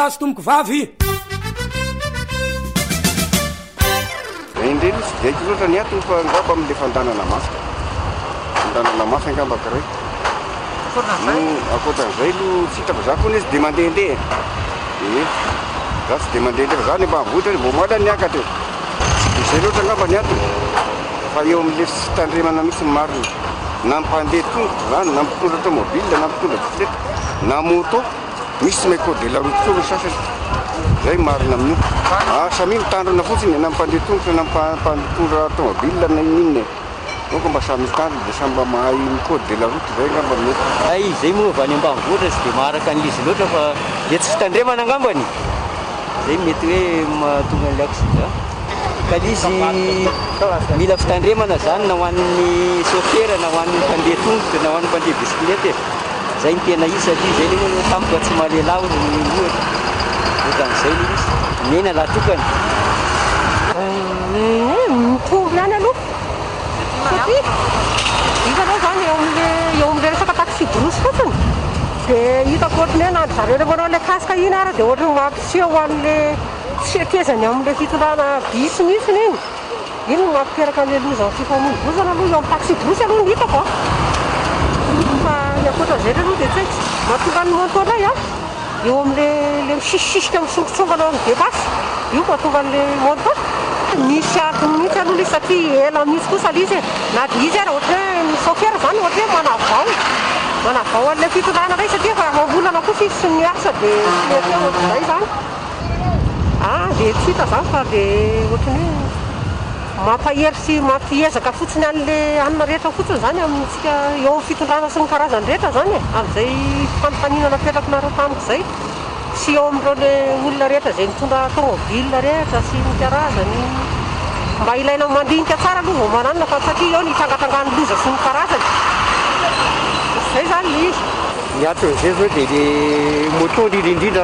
azy tomoko vavy indreny sy diaiko loatra ny atony fa angamba amin'le fandanana masaka fandanana masaka angambaka ray akoatran'izay lo sitako za koa izy dia mandehandeha za tsy dia mandehandeha fa za ny mba mavotra mbo moala ny akatra dia izay loatra angamba ny atony fa eo amin'le fitandremana mihitsy ny marina na mpandeha tongotra zany na mpitondra automobile na mpitondra bisikileta na moto misy may code de la route koa sasany zay marina amin'io samy mitandrina fotsiny na mpandeha tongotra na mpitondra automobile na inona donc mba samy mitandrina dia samy mba mahay code de la route zay angamba mety ay zay moa va any ambanivohitra sy dia maharaka an'izy loatra fa dia tsy fitandremana angambany zay mety hoe mahatonga an'le accident ka izy mila fitandremana zany na ho an'ny chauffeur na ho an'ny mpandeha tongotra na ho an'ny mpandeha bisikileta zay ny tena izy satria zay le tampoka tsy mahalehilahy ny ohatra ohatra'izay le izy mena lahatokany mitombo ihany aloha satria hitanao zany eo amin'le resaka taxi drosy fotsiny dia hitako ohatrany hoe na zareo le manao le kasika iny ara dia ohatrany mampiseho ho an'le fiakezany amin'le fitondrana bisy mihitsiny iny no mampiteraka an'le lozany fifamoivoizana aloha eo amin'ny taxi drosy aloha ny hitako fa ny akoatran'izay le aloha dia tsy haiko mahatonga ny montolay eo amin'le misisisika misongotsongana amin'ny debasy io mahatonga an'le monto misy atony mihitsy aloha le satria ela mihitsy kosa le izy na dia izy ara ohatra hoe ny chauffeur zany ohatra hoe manavao an'le fitondrana ray satria fa mambolana kosa izy sy miasa dia mety ohatr'izay zany dia tsy hita zany fa dia ohatrany hoe mampahery sy mampiezaka fotsiny an'le anina rehetra fotsiny zany amintsika eo amin'ny fitondrana sy ny karazany rehetra zany amin'izay fanofaninana fiantrakonareo tamiko izay sy eo amin'ireo le olona rehetra izay mitondra automobile rehetra sy ny karazany mba ilaina mandinika tsara aloha vao mananina fa satria eo ny tangatangany loza sy ny karazany izay zany le izy ny aton'izay zao dia le moto indrindrindrindra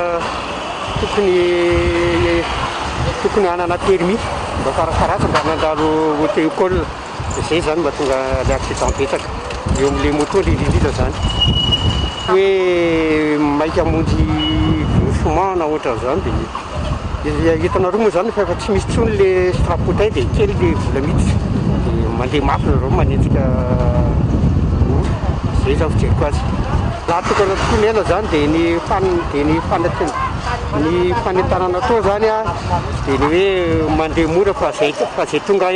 tokony hanana permis mba karakaratsy mba nandalo auto école izay zany mba tonga le accident betsaka eo amin'le moto indrindrindrindra zany hoe maika hamonjy doucement na ohatran'izany dia hitanareo moa zany fa efa tsy misy tsony le strapotin dia kely le vola miditra dia mandeha mafy nareo manenjika zay zany fijeriko azy laha tokana tokoa ny ela zany dia ny fanentanana atao zany dia ny hoe mandeha mora fa zay tonga